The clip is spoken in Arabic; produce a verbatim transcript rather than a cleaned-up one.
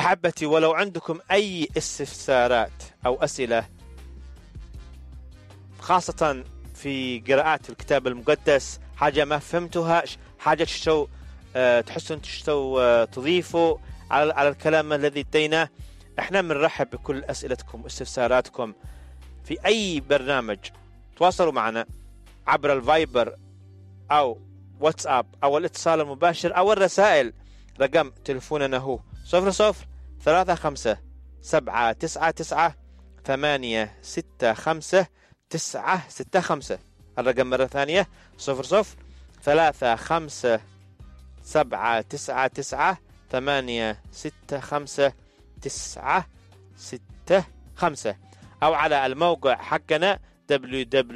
أحبتي، ولو عندكم أي استفسارات أو أسئلة خاصة في قراءات الكتاب المقدس، حاجة ما فهمتوها، حاجة تشتو أه تحسون تشتو أه تضيفوا على, على الكلام الذي اديناه، احنا بنرحب بكل أسئلتكم واستفساراتكم في أي برنامج. تواصلوا معنا عبر الفايبر أو واتساب أو الاتصال المباشر أو الرسائل. رقم تلفوننا هو صفر صفر ثلاثة خمسة سبعة تسعة تسعة ثمانية ستة خمسة تسعة ستة خمسة. الرقم مرة ثانية صفر صفر ثلاثة خمسة سبعة تسعة تسعة ثمانية ستة خمسة تسعة ستة خمسة، أو على الموقع حقنا دبليو دبليو